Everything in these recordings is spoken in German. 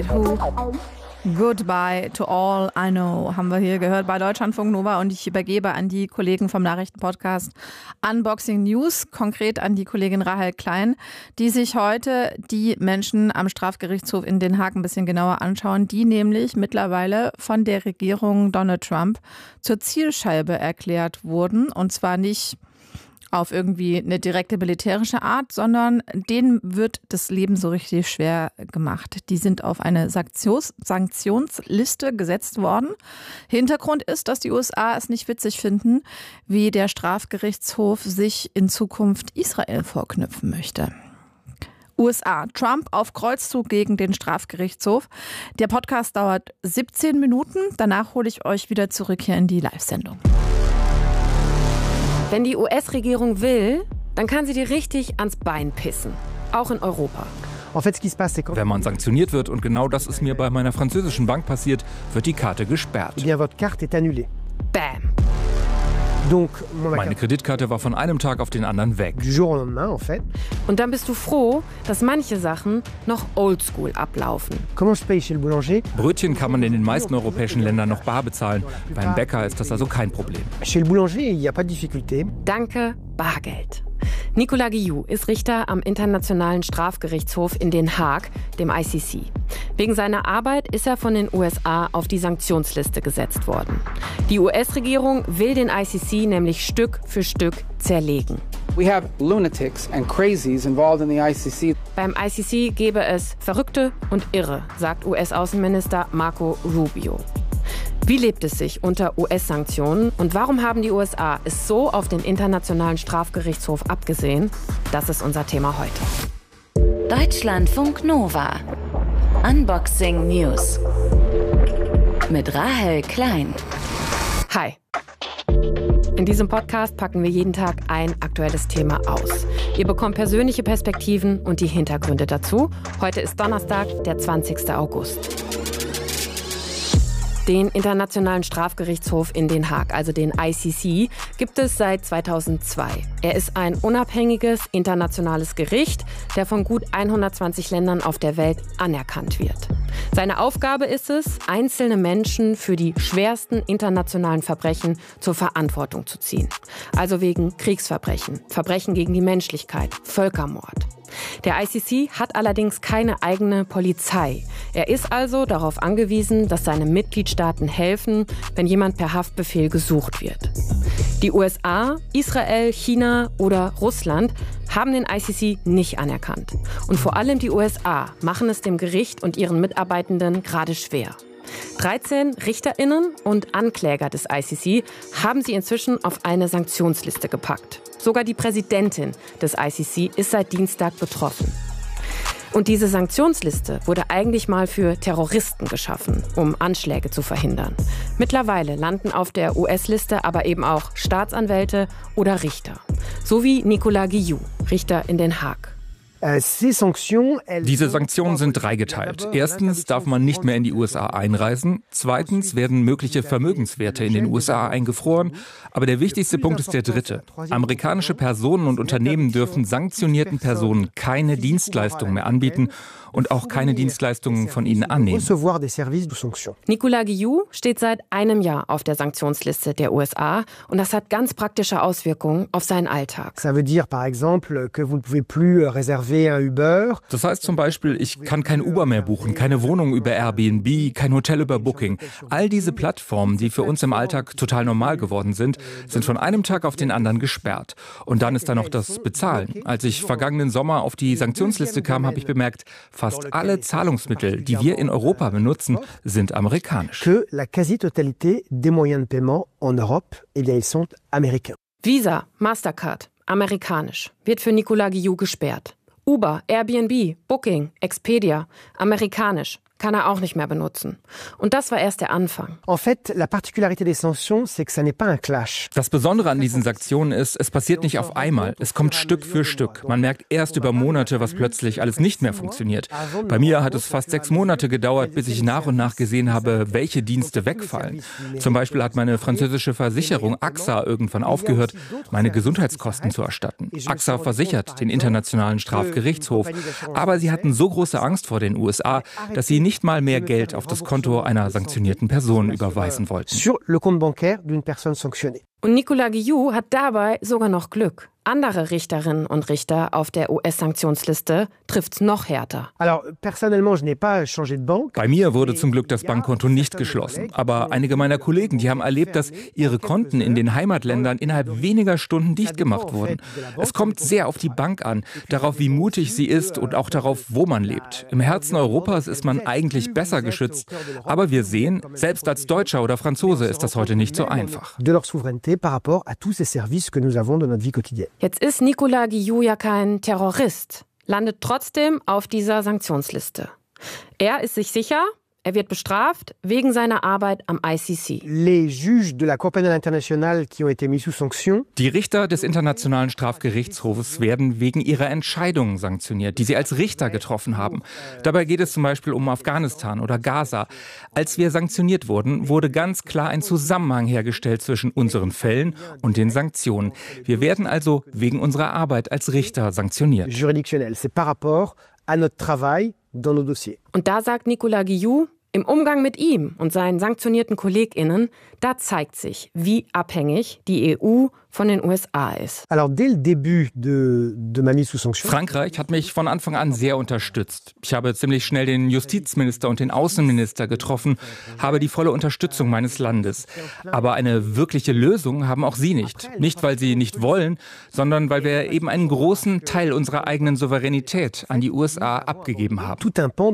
Goodbye to all I know, haben wir hier gehört bei Deutschlandfunk Nova, und ich übergebe an die Kollegen vom Nachrichtenpodcast Unboxing News, konkret an die Kollegin Rahel Klein, die sich heute die Menschen am Strafgerichtshof in Den Haag ein bisschen genauer anschauen, die nämlich mittlerweile von der Regierung Donald Trump zur Zielscheibe erklärt wurden, und zwar nicht auf irgendwie eine direkte militärische Art, sondern denen wird das Leben so richtig schwer gemacht. Die sind auf eine Sanktionsliste gesetzt worden. Hintergrund ist, dass die USA es nicht witzig finden, wie der Strafgerichtshof sich in Zukunft Israel vorknüpfen möchte. USA. Trump auf Kreuzzug gegen den Strafgerichtshof. Der Podcast dauert 17 Minuten. Danach hole ich euch wieder zurück hier in die Live-Sendung. Wenn die US-Regierung will, dann kann sie dir richtig ans Bein pissen. Auch in Europa. Wenn man sanktioniert wird, und genau das ist mir bei meiner französischen Bank passiert, wird die Karte gesperrt. Bam. Meine Kreditkarte war von einem Tag auf den anderen weg. Und dann bist du froh, dass manche Sachen noch oldschool ablaufen. Brötchen kann man in den meisten europäischen Ländern noch bar bezahlen. Beim Bäcker ist das also kein Problem. Danke, Bargeld. Nicolas Guillou ist Richter am Internationalen Strafgerichtshof in Den Haag, dem ICC. Wegen seiner Arbeit ist er von den USA auf die Sanktionsliste gesetzt worden. Die US-Regierung will den ICC nämlich Stück für Stück zerlegen. We have lunatics and crazies involved in the ICC. Beim ICC gäbe es Verrückte und Irre, sagt US-Außenminister Marco Rubio. Wie lebt es sich unter US-Sanktionen und warum haben die USA es so auf den Internationalen Strafgerichtshof abgesehen? Das ist unser Thema heute. Deutschlandfunk Nova. Unboxing News. Mit Rahel Klein. Hi. In diesem Podcast packen wir jeden Tag ein aktuelles Thema aus. Ihr bekommt persönliche Perspektiven und die Hintergründe dazu. Heute ist Donnerstag, der 20. August. Den Internationalen Strafgerichtshof in Den Haag, also den ICC, gibt es seit 2002. Er ist ein unabhängiges internationales Gericht, der von gut 120 Ländern auf der Welt anerkannt wird. Seine Aufgabe ist es, einzelne Menschen für die schwersten internationalen Verbrechen zur Verantwortung zu ziehen. Also wegen Kriegsverbrechen, Verbrechen gegen die Menschlichkeit, Völkermord. Der ICC hat allerdings keine eigene Polizei. Er ist also darauf angewiesen, dass seine Mitgliedstaaten helfen, wenn jemand per Haftbefehl gesucht wird. Die USA, Israel, China oder Russland haben den ICC nicht anerkannt. Und vor allem die USA machen es dem Gericht und ihren Mitarbeitenden gerade schwer. 13 RichterInnen und Ankläger des ICC haben sie inzwischen auf eine Sanktionsliste gepackt. Sogar die Präsidentin des ICC ist seit Dienstag betroffen. Und diese Sanktionsliste wurde eigentlich mal für Terroristen geschaffen, um Anschläge zu verhindern. Mittlerweile landen auf der US-Liste aber eben auch Staatsanwälte oder Richter. So wie Nicolas Guillou, Richter in Den Haag. Diese Sanktionen sind dreigeteilt. Erstens darf man nicht mehr in die USA einreisen. Zweitens werden mögliche Vermögenswerte in den USA eingefroren. Aber der wichtigste Punkt ist der dritte. Amerikanische Personen und Unternehmen dürfen sanktionierten Personen keine Dienstleistungen mehr anbieten und auch keine Dienstleistungen von ihnen annehmen. Nicolas Guillou steht seit einem Jahr auf der Sanktionsliste der USA und das hat ganz praktische Auswirkungen auf seinen Alltag. Das heißt zum Beispiel, ich kann kein Uber mehr buchen, keine Wohnung über Airbnb, kein Hotel über Booking. All diese Plattformen, die für uns im Alltag total normal geworden sind von einem Tag auf den anderen gesperrt. Und dann ist da noch das Bezahlen. Als ich vergangenen Sommer auf die Sanktionsliste kam, habe ich bemerkt, fast alle Zahlungsmittel, die wir in Europa benutzen, sind amerikanisch. Visa, Mastercard, amerikanisch, wird für Nicolas Guillou gesperrt. Uber, Airbnb, Booking, Expedia, amerikanisch, kann er auch nicht mehr benutzen. Und das war erst der Anfang. Das Besondere an diesen Sanktionen ist, es passiert nicht auf einmal. Es kommt Stück für Stück. Man merkt erst über Monate, was plötzlich alles nicht mehr funktioniert. Bei mir hat es fast 6 Monate gedauert, bis ich nach und nach gesehen habe, welche Dienste wegfallen. Zum Beispiel hat meine französische Versicherung AXA irgendwann aufgehört, meine Gesundheitskosten zu erstatten. AXA versichert den Internationalen Strafgerichtshof Gerichtshof. Aber sie hatten so große Angst vor den USA, dass sie nicht mal mehr Geld auf das Konto einer sanktionierten Person überweisen wollten. Und Nicolas Guillou hat dabei sogar noch Glück. Andere Richterinnen und Richter auf der US-Sanktionsliste trifft's noch härter. Bei mir wurde zum Glück das Bankkonto nicht geschlossen. Aber einige meiner Kollegen, die haben erlebt, dass ihre Konten in den Heimatländern innerhalb weniger Stunden dicht gemacht wurden. Es kommt sehr auf die Bank an, darauf, wie mutig sie ist und auch darauf, wo man lebt. Im Herzen Europas ist man eigentlich besser geschützt. Aber wir sehen, selbst als Deutscher oder Franzose ist das heute nicht so einfach. Jetzt ist Nicolas Guillou ja kein Terrorist, landet trotzdem auf dieser Sanktionsliste. Er ist sich sicher, er wird bestraft wegen seiner Arbeit am ICC. Die Richter des Internationalen Strafgerichtshofes werden wegen ihrer Entscheidungen sanktioniert, die sie als Richter getroffen haben. Dabei geht es zum Beispiel um Afghanistan oder Gaza. Als wir sanktioniert wurden, wurde ganz klar ein Zusammenhang hergestellt zwischen unseren Fällen und den Sanktionen. Wir werden also wegen unserer Arbeit als Richter sanktioniert. Und da sagt Nicolas Guillou, im Umgang mit ihm und seinen sanktionierten KollegInnen, da zeigt sich, wie abhängig die EU von den USA ist. Frankreich hat mich von Anfang an sehr unterstützt. Ich habe ziemlich schnell den Justizminister und den Außenminister getroffen, habe die volle Unterstützung meines Landes. Aber eine wirkliche Lösung haben auch sie nicht. Nicht, weil sie nicht wollen, sondern weil wir eben einen großen Teil unserer eigenen Souveränität an die USA abgegeben haben.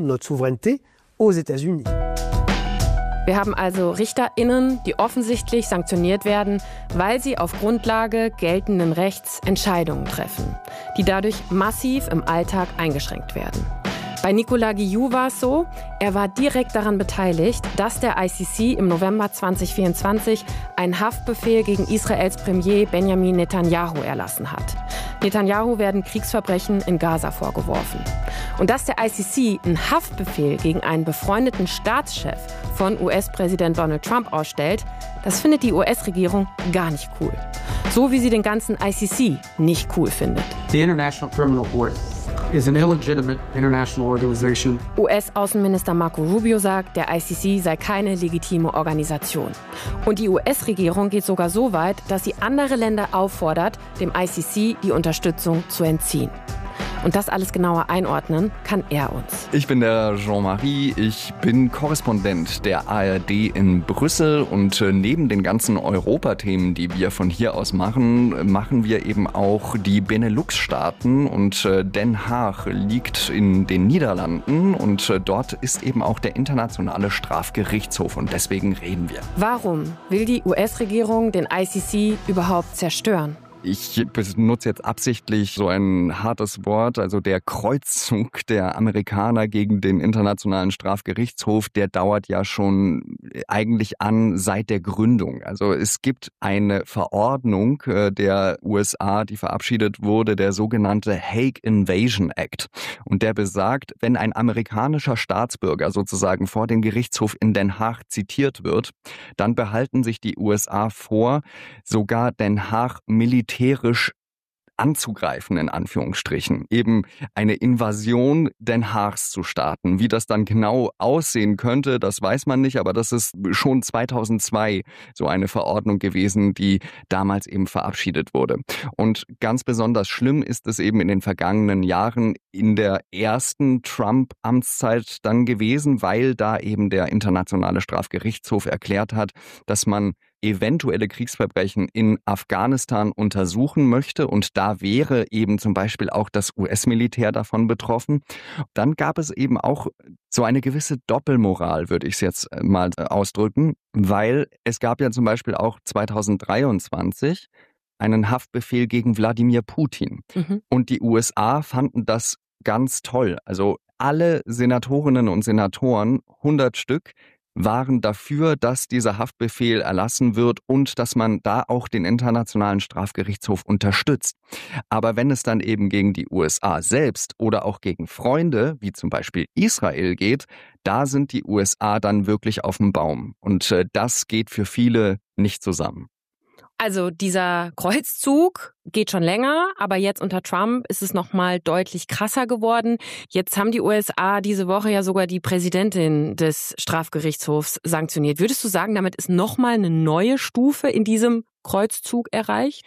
Wir haben also RichterInnen, die offensichtlich sanktioniert werden, weil sie auf Grundlage geltenden Rechts Entscheidungen treffen, die dadurch massiv im Alltag eingeschränkt werden. Bei Nicolas Guillou war es so, er war direkt daran beteiligt, dass der ICC im November 2024 einen Haftbefehl gegen Israels Premier Benjamin Netanyahu erlassen hat. Netanyahu werden Kriegsverbrechen in Gaza vorgeworfen. Und dass der ICC einen Haftbefehl gegen einen befreundeten Staatschef von US-Präsident Donald Trump ausstellt, das findet die US-Regierung gar nicht cool. So wie sie den ganzen ICC nicht cool findet. The International Criminal Court is an illegitimate international organization. US-Außenminister Marco Rubio sagt, der ICC sei keine legitime Organisation. Und die US-Regierung geht sogar so weit, dass sie andere Länder auffordert, dem ICC die Unterstützung zu entziehen. Und das alles genauer einordnen kann er uns. Ich bin der Jean-Marie, ich bin Korrespondent der ARD in Brüssel und neben den ganzen Europathemen, die wir von hier aus machen, machen wir eben auch die Benelux-Staaten und Den Haag liegt in den Niederlanden und dort ist eben auch der Internationale Strafgerichtshof und deswegen reden wir. Warum will die US-Regierung den ICC überhaupt zerstören? Ich benutze jetzt absichtlich so ein hartes Wort, also der Kreuzzug der Amerikaner gegen den Internationalen Strafgerichtshof, der dauert ja schon eigentlich an seit der Gründung. Also es gibt eine Verordnung der USA, die verabschiedet wurde, der sogenannte Hague Invasion Act. Und der besagt, wenn ein amerikanischer Staatsbürger sozusagen vor dem Gerichtshof in Den Haag zitiert wird, dann behalten sich die USA vor, sogar Den Haag militärisch anzugreifen, in Anführungsstrichen. Eben eine Invasion Den Haags zu starten. Wie das dann genau aussehen könnte, das weiß man nicht, aber das ist schon 2002 so eine Verordnung gewesen, die damals eben verabschiedet wurde. Und ganz besonders schlimm ist es eben in den vergangenen Jahren in der ersten Trump-Amtszeit dann gewesen, weil da eben der Internationale Strafgerichtshof erklärt hat, dass man eventuelle Kriegsverbrechen in Afghanistan untersuchen möchte und da wäre eben zum Beispiel auch das US-Militär davon betroffen. Dann gab es eben auch so eine gewisse Doppelmoral, würde ich es jetzt mal ausdrücken, weil es gab ja zum Beispiel auch 2023 einen Haftbefehl gegen Wladimir Putin. Und die USA fanden das ganz toll. Also alle Senatorinnen und Senatoren, 100 Stück, waren dafür, dass dieser Haftbefehl erlassen wird und dass man da auch den Internationalen Strafgerichtshof unterstützt. Aber wenn es dann eben gegen die USA selbst oder auch gegen Freunde, wie zum Beispiel Israel geht, da sind die USA dann wirklich auf dem Baum. Und das geht für viele nicht zusammen. Also dieser Kreuzzug geht schon länger, aber jetzt unter Trump ist es nochmal deutlich krasser geworden. Jetzt haben die USA diese Woche ja sogar die Präsidentin des Strafgerichtshofs sanktioniert. Würdest du sagen, damit ist nochmal eine neue Stufe in diesem Kreuzzug erreicht?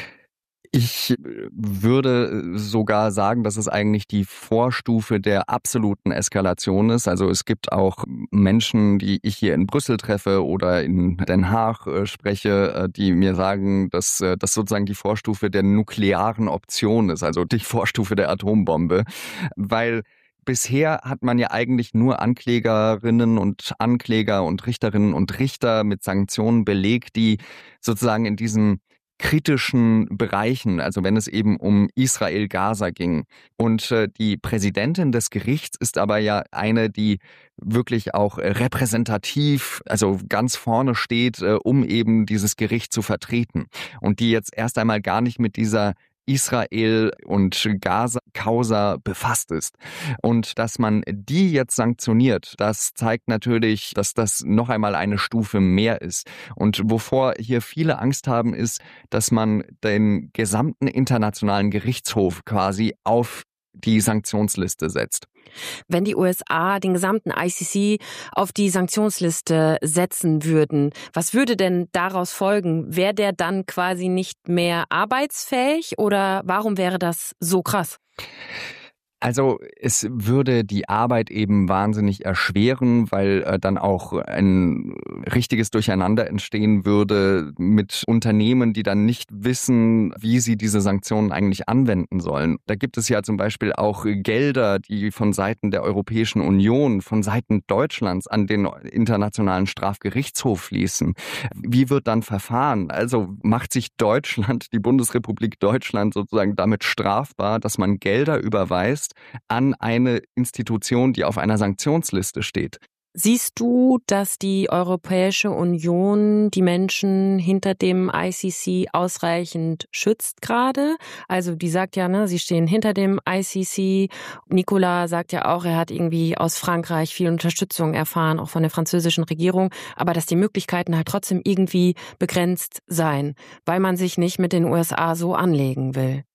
Ich würde sogar sagen, dass es eigentlich die Vorstufe der absoluten Eskalation ist. Also es gibt auch Menschen, die ich hier in Brüssel treffe oder in Den Haag spreche, die mir sagen, dass das sozusagen die Vorstufe der nuklearen Option ist, also die Vorstufe der Atombombe, weil bisher hat man ja eigentlich nur Anklägerinnen und Ankläger und Richterinnen und Richter mit Sanktionen belegt, die sozusagen in diesen kritischen Bereichen, also wenn es eben um Israel-Gaza ging. Und die Präsidentin des Gerichts ist aber ja eine, die wirklich auch repräsentativ, also ganz vorne steht, um eben dieses Gericht zu vertreten. Und die jetzt erst einmal gar nicht mit dieser Israel- und Gaza-Causa befasst ist. Und dass man die jetzt sanktioniert, das zeigt natürlich, dass das noch einmal eine Stufe mehr ist. Und wovor hier viele Angst haben, ist, dass man den gesamten internationalen Gerichtshof quasi auf die Sanktionsliste setzt. Wenn die USA den gesamten ICC auf die Sanktionsliste setzen würden, was würde denn daraus folgen? Wäre der dann quasi nicht mehr arbeitsfähig oder warum wäre das so krass? Also es würde die Arbeit eben wahnsinnig erschweren, weil dann auch ein richtiges Durcheinander entstehen würde mit Unternehmen, die dann nicht wissen, wie sie diese Sanktionen eigentlich anwenden sollen. Da gibt es ja zum Beispiel auch Gelder, die von Seiten der Europäischen Union, von Seiten Deutschlands an den Internationalen Strafgerichtshof fließen. Wie wird dann verfahren? Also macht sich Deutschland, die Bundesrepublik Deutschland sozusagen damit strafbar, dass man Gelder überweist an eine Institution, die auf einer Sanktionsliste steht. Siehst du, dass die Europäische Union die Menschen hinter dem ICC ausreichend schützt gerade? Also die sagt ja, sie stehen hinter dem ICC. Nicolas sagt ja auch, er hat irgendwie aus Frankreich viel Unterstützung erfahren, auch von der französischen Regierung. Aber dass die Möglichkeiten halt trotzdem irgendwie begrenzt seien, weil man sich nicht mit den USA so anlegen will.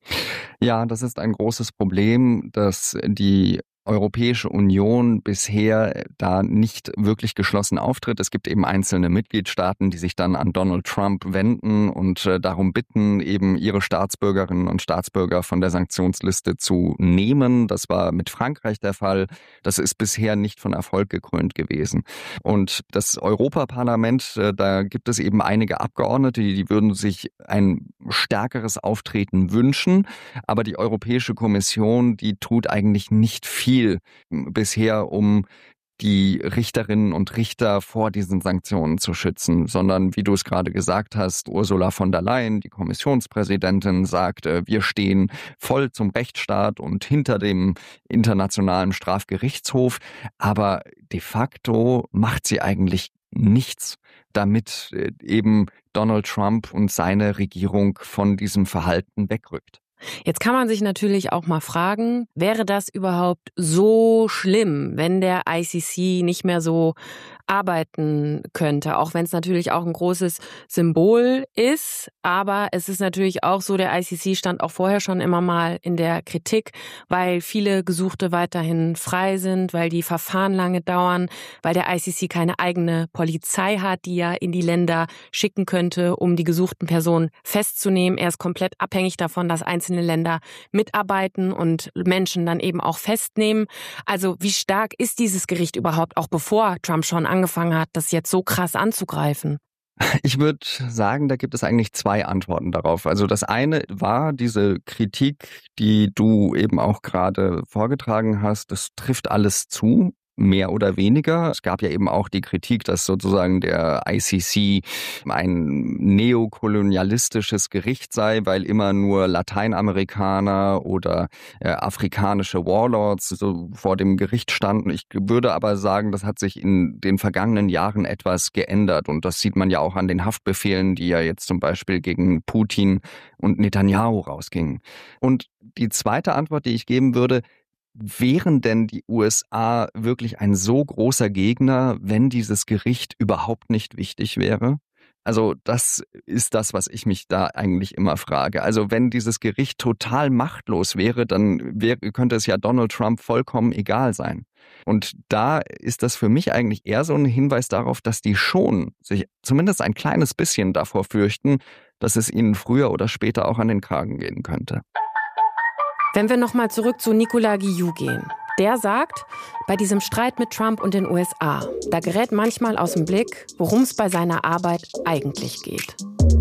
Ja, das ist ein großes Problem, dass die Europäische Union bisher da nicht wirklich geschlossen auftritt. Es gibt eben einzelne Mitgliedstaaten, die sich dann an Donald Trump wenden und darum bitten, eben ihre Staatsbürgerinnen und Staatsbürger von der Sanktionsliste zu nehmen. Das war mit Frankreich der Fall. Das ist bisher nicht von Erfolg gekrönt gewesen. Und das Europaparlament, da gibt es eben einige Abgeordnete, die würden sich ein stärkeres Auftreten wünschen. Aber die Europäische Kommission, die tut eigentlich nicht viel bisher, um die Richterinnen und Richter vor diesen Sanktionen zu schützen, sondern, wie du es gerade gesagt hast, Ursula von der Leyen, die Kommissionspräsidentin, sagt, wir stehen voll zum Rechtsstaat und hinter dem Internationalen Strafgerichtshof, aber de facto macht sie eigentlich nichts, damit eben Donald Trump und seine Regierung von diesem Verhalten wegrückt. Jetzt kann man sich natürlich auch mal fragen, wäre das überhaupt so schlimm, wenn der ICC nicht mehr so arbeiten könnte, auch wenn es natürlich auch ein großes Symbol ist, aber es ist natürlich auch so, der ICC stand auch vorher schon immer mal in der Kritik, weil viele Gesuchte weiterhin frei sind, weil die Verfahren lange dauern, weil der ICC keine eigene Polizei hat, die er in die Länder schicken könnte, um die gesuchten Personen festzunehmen. Er ist komplett abhängig davon, dass einzelne Länder mitarbeiten und Menschen dann eben auch festnehmen. Also wie stark ist dieses Gericht überhaupt, auch bevor Trump schon angefangen hat, das jetzt so krass anzugreifen? Ich würde sagen, da gibt es eigentlich zwei Antworten darauf. Also das eine war diese Kritik, die du eben auch gerade vorgetragen hast. Das trifft alles zu. Mehr oder weniger. Es gab ja eben auch die Kritik, dass sozusagen der ICC ein neokolonialistisches Gericht sei, weil immer nur Lateinamerikaner oder afrikanische Warlords so vor dem Gericht standen. Ich würde aber sagen, das hat sich in den vergangenen Jahren etwas geändert. Und das sieht man ja auch an den Haftbefehlen, die ja jetzt zum Beispiel gegen Putin und Netanyahu rausgingen. Und die zweite Antwort, die ich geben würde: Wären denn die USA wirklich ein so großer Gegner, wenn dieses Gericht überhaupt nicht wichtig wäre? Also das ist das, was ich mich da eigentlich immer frage. Also wenn dieses Gericht total machtlos wäre, dann könnte es ja Donald Trump vollkommen egal sein. Und da ist das für mich eigentlich eher so ein Hinweis darauf, dass die schon sich zumindest ein kleines bisschen davor fürchten, dass es ihnen früher oder später auch an den Kragen gehen könnte. Wenn wir nochmal zurück zu Nicolas Guillou gehen. Der sagt, bei diesem Streit mit Trump und den USA, da gerät manchmal aus dem Blick, worum es bei seiner Arbeit eigentlich geht.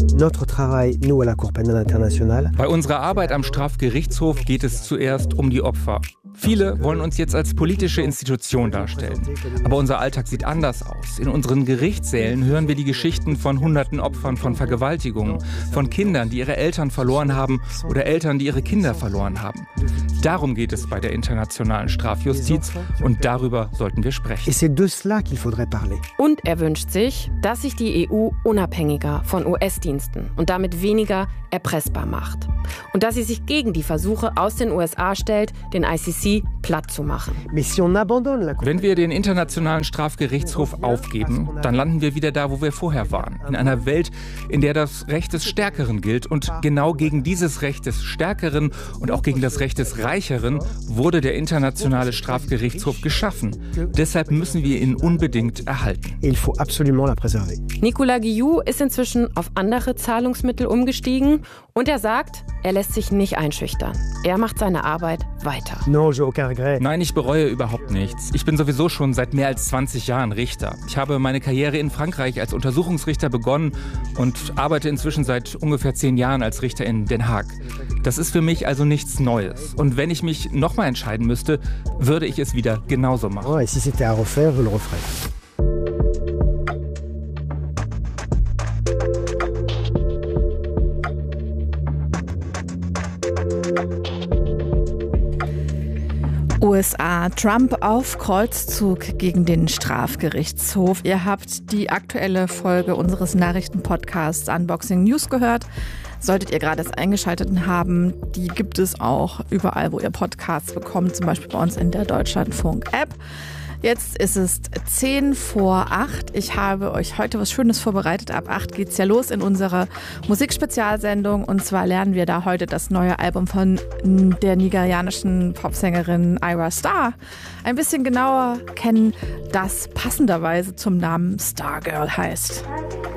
Bei unserer Arbeit am Strafgerichtshof geht es zuerst um die Opfer. Viele wollen uns jetzt als politische Institution darstellen. Aber unser Alltag sieht anders aus. In unseren Gerichtssälen hören wir die Geschichten von hunderten Opfern von Vergewaltigungen, von Kindern, die ihre Eltern verloren haben oder Eltern, die ihre Kinder verloren haben. Darum geht es bei der internationalen Strafjustiz und darüber sollten wir sprechen. Und er wünscht sich, dass sich die EU unabhängiger von US-Diensten und damit weniger erpressbar macht. Und dass sie sich gegen die Versuche aus den USA stellt, den ICC platt zu machen. Wenn wir den Internationalen Strafgerichtshof aufgeben, dann landen wir wieder da, wo wir vorher waren. In einer Welt, in der das Recht des Stärkeren gilt. Und genau gegen dieses Recht des Stärkeren und auch gegen das Recht des Reicheren wurde der Internationale Strafgerichtshof geschaffen. Deshalb müssen wir ihn unbedingt erhalten. Nicolas Guillou ist inzwischen auf andere Zahlungsmittel umgestiegen und er sagt, er lässt sich nicht einschüchtern. Er macht seine Arbeit weiter. Nein, ich bereue überhaupt nichts. Ich bin sowieso schon seit mehr als 20 Jahren Richter. Ich habe meine Karriere in Frankreich als Untersuchungsrichter begonnen und arbeite inzwischen seit ungefähr 10 Jahren als Richter in Den Haag. Das ist für mich also nichts Neues. Und wenn ich mich nochmal entscheiden müsste, würde ich es wieder genauso machen. USA, Trump auf Kreuzzug gegen den Strafgerichtshof. Ihr habt die aktuelle Folge unseres Nachrichtenpodcasts Unboxing News gehört. Solltet ihr gerade erst eingeschaltet haben, die gibt es auch überall, wo ihr Podcasts bekommt, zum Beispiel bei uns in der Deutschlandfunk-App. Jetzt ist es 7:10. Ich habe euch heute was Schönes vorbereitet. Ab 8 geht's ja los in unserer Musikspezialsendung. Und zwar lernen wir da heute das neue Album von der nigerianischen Popsängerin Ayra Starr ein bisschen genauer kennen, das passenderweise zum Namen Stargirl heißt.